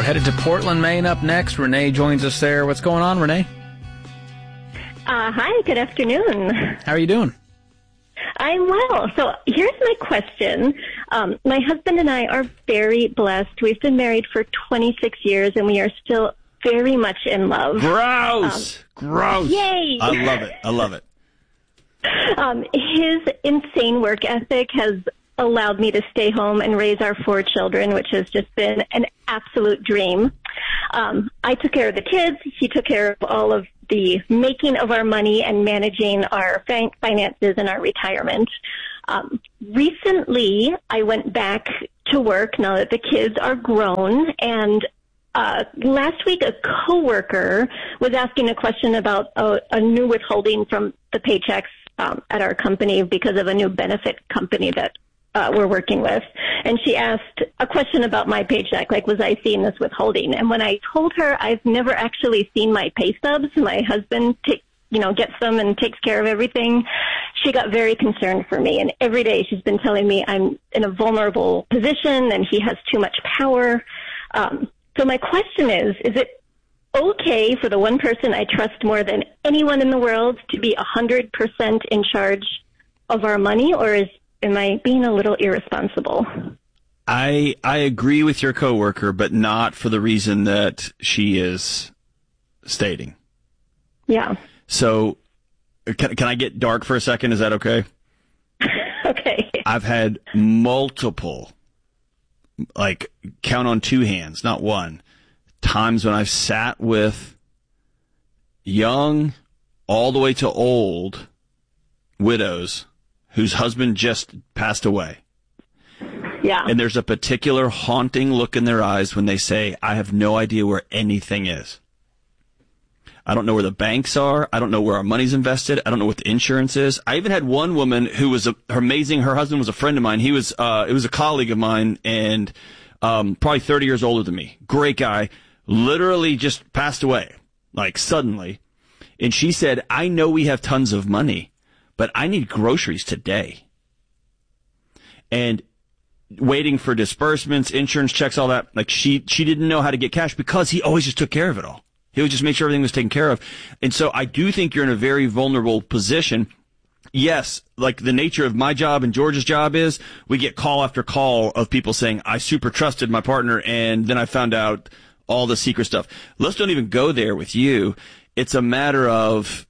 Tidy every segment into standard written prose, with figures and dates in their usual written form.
We're headed to Portland, Maine up next. Renee joins us there. What's going on, Renee? Hi, good afternoon. How are you doing? I'm well. So here's my question. My husband and I are very blessed. We've been married for 26 years, and we are still very much in love. Gross! Gross! Yay! I love it. His insane work ethic has allowed me to stay home and raise our 4 children, which has just been an absolute dream. I took care of the kids. He took care of all of the making of our money and managing our finances and our retirement. Recently, I went back to work now that the kids are grown, and last week a coworker was asking a question about a new withholding from the paychecks at our company because of a new benefit company that we're working with. And she asked a question about my paycheck, like, was I seeing this withholding? And when I told her I've never actually seen my pay stubs, my husband gets them and takes care of everything, she got very concerned for me. And every day she's been telling me I'm in a vulnerable position and he has too much power. So my question is it okay for the one person I trust more than anyone in the world to be 100% in charge of our money, or am I being a little irresponsible? I agree with your coworker, but not for the reason that she is stating. Yeah. So, can I get dark for a second? Is that okay? Okay. I've had multiple, like, count on 2 hands, not one, times when I've sat with young all the way to old widows whose husband just passed away. Yeah. And there's a particular haunting look in their eyes when they say, I have no idea where anything is. I don't know where the banks are. I don't know where our money's invested. I don't know what the insurance is. I even had one woman who was amazing. Her husband was a friend of mine. It was a colleague of mine, and probably 30 years older than me. Great guy. Literally just passed away, like suddenly. And she said, I know we have tons of money, but I need groceries today. And waiting for disbursements, insurance checks, all that. Like she didn't know how to get cash because he always just took care of it all. He would just make sure everything was taken care of. And so I do think you're in a very vulnerable position. Yes, like the nature of my job and George's job is we get call after call of people saying, I super trusted my partner, and then I found out all the secret stuff. Let's don't even go there with you. It's a matter of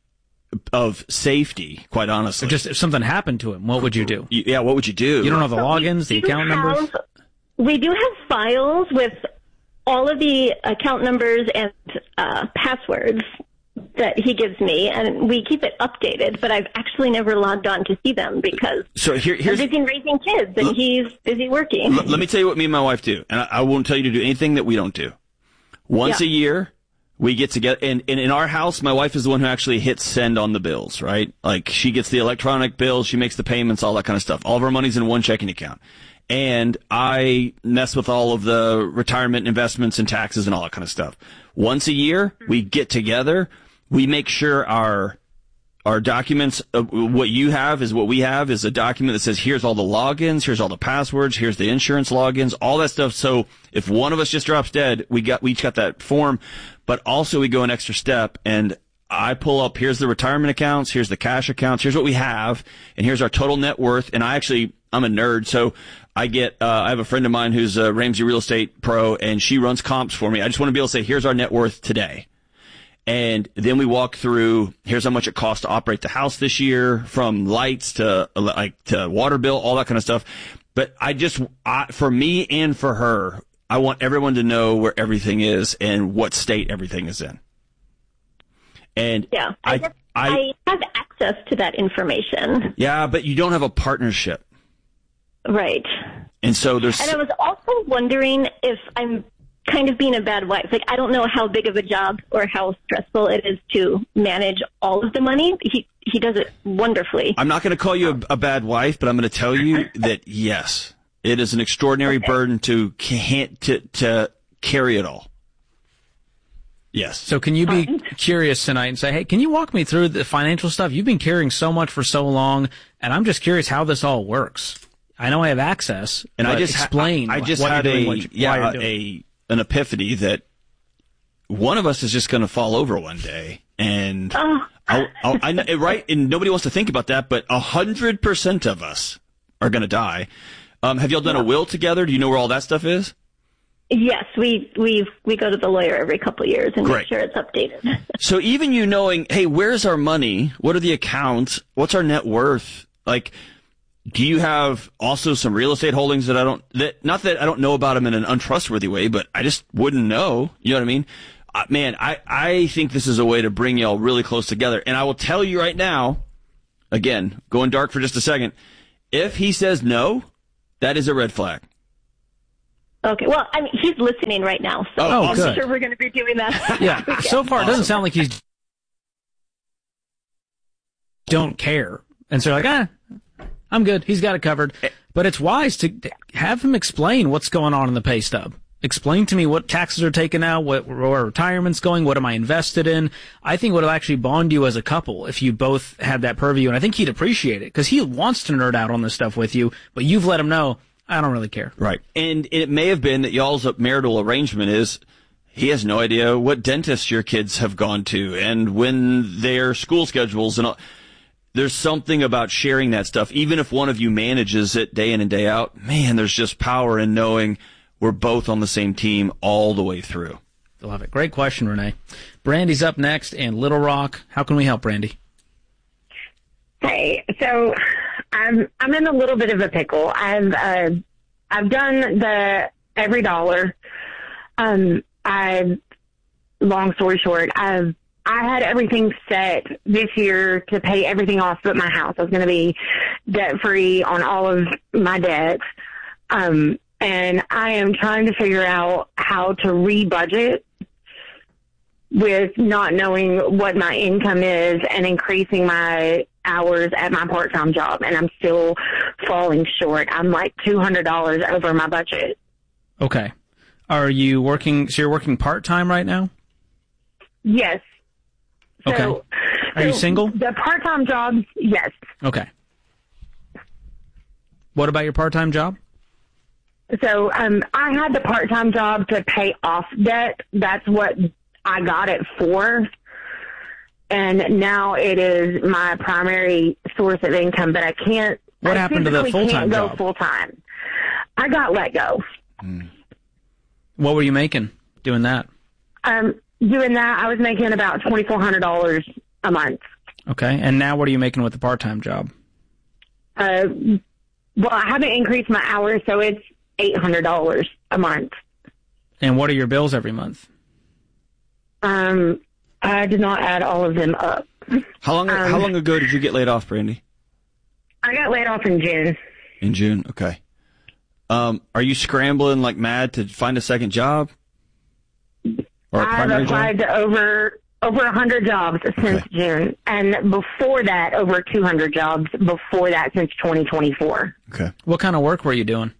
safety, quite honestly. Just if something happened to him, what would you do? Yeah, what would you do? You don't know the logins, the account numbers? We do have files with all of the account numbers and passwords that he gives me, and we keep it updated, but I've actually never logged on to see them because here's I'm busy raising kids and he's busy working. Let me tell you what me and my wife do, and I won't tell you to do anything that we don't do. Once a year, we get together, and in our house, my wife is the one who actually hits send on the bills, right? Like, she gets the electronic bills, she makes the payments, all that kind of stuff. All of our money's in one checking account. And I mess with all of the retirement investments and taxes and all that kind of stuff. Once a year, we get together, we make sure our documents, what you have is what we have, is a document that says, here's all the logins, here's all the passwords, here's the insurance logins, all that stuff. So if one of us just drops dead, we each got that form, but also we go an extra step, and I pull up, here's the retirement accounts, here's the cash accounts, here's what we have, and here's our total net worth. And I'm a nerd, so I have a friend of mine who's a Ramsey Real Estate pro, and she runs comps for me. I just want to be able to say, here's our net worth today. And then we walk through, here's how much it costs to operate the house this year, from lights to water bill, all that kind of stuff. But for me and for her, I want everyone to know where everything is and what state everything is in. And yeah, I have access to that information. Yeah, but you don't have a partnership. Right. And so And I was also wondering if I'm kind of being a bad wife. Like, I don't know how big of a job or how stressful it is to manage all of the money. He does it wonderfully. I'm not going to call you a bad wife, but I'm going to tell you that, yes, it is an extraordinary burden to carry it all. Yes. So can you be curious tonight and say, hey, can you walk me through the financial stuff? You've been carrying so much for so long, and I'm just curious how this all works. I know I have access, and I just explain. I just had a an epiphany that one of us is just going to fall over one day. And I know, right? And nobody wants to think about that, but 100% of us are going to die. Have y'all done a will together? Do you know where all that stuff is? Yes, we go to the lawyer every couple of years and make sure it's updated. So even you knowing, hey, where's our money? What are the accounts? What's our net worth? Like, do you have also some real estate holdings that not that I don't know about them in an untrustworthy way, but I just wouldn't know. You know what I mean? Man, I think this is a way to bring y'all really close together. And I will tell you right now, again, going dark for just a second, if he says no, that is a red flag. Okay, well, I mean, he's listening right now, so I'm sure we're going to be doing that. Yeah, so far it doesn't sound like he's don't care. And so like, I'm good. He's got it covered. But it's wise to have him explain what's going on in the pay stub. Explain to me what taxes are taken out, where retirement's going, what am I invested in. I think what will actually bond you as a couple if you both had that purview, and I think he'd appreciate it because he wants to nerd out on this stuff with you, but you've let him know, I don't really care. Right. And it may have been that y'all's marital arrangement is he has no idea what dentist your kids have gone to and when their school schedules and all. There's something about sharing that stuff. Even if one of you manages it day in and day out, man, there's just power in knowing we're both on the same team all the way through. I love it. Great question, Renee. Brandy's up next in Little Rock. How can we help, Brandy? Hey, so I'm in a little bit of a pickle. I've done the every dollar. Long story short, I had everything set this year to pay everything off but my house. I was going to be debt free on all of my debts. And I am trying to figure out how to re-budget with not knowing what my income is and increasing my hours at my part-time job. And I'm still falling short. I'm like $200 over my budget. Okay. Are you working, so you're working part-time right now? Yes. Okay. So, are you single? The part-time job, yes. Okay. What about your part-time job? So I had the part-time job to pay off debt. That's what I got it for. And now it is my primary source of income, but I can't. What happened to the full-time job? Go full-time. I got let go. What were you making doing that? Doing that, I was making about $2,400 a month. Okay. And now what are you making with the part-time job? Well, I haven't increased my hours, so it's $800 a month. And what are your bills every month? I did not add all of them up. How long ago did you get laid off, Brandy? I got laid off in June. In June, okay. Are you scrambling like mad to find a second job? Or a primary job? I've applied to over 100 jobs since June, and before that, over 200 jobs before that since 2024. Okay. What kind of work were you doing?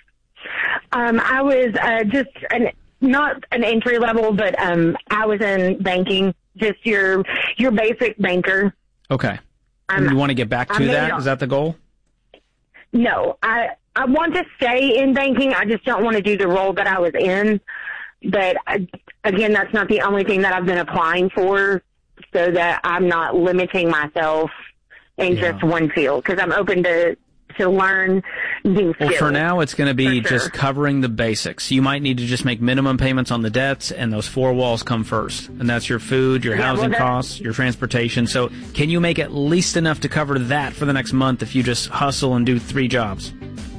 I was just not an entry level, but I was in banking, just your basic banker. Okay. And you want to get back to that? Is that the goal? No, I want to stay in banking. I just don't want to do the role that I was in. But again, that's not the only thing that I've been applying for, so that I'm not limiting myself in just one field, because I'm open to learn new skills. Well, for now, it's going to be just covering the basics. You might need to just make minimum payments on the debts, and those four walls come first. And that's your food, your housing costs, your transportation. So can you make at least enough to cover that for the next month if you just hustle and do 3 jobs?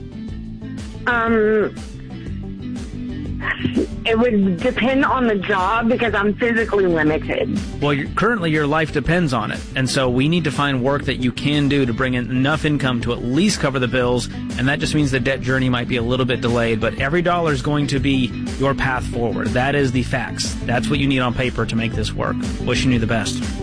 It would depend on the job because I'm physically limited. Well, currently your life depends on it. And so we need to find work that you can do to bring in enough income to at least cover the bills. And that just means the debt journey might be a little bit delayed. But every dollar is going to be your path forward. That is the facts. That's what you need on paper to make this work. Wishing you the best.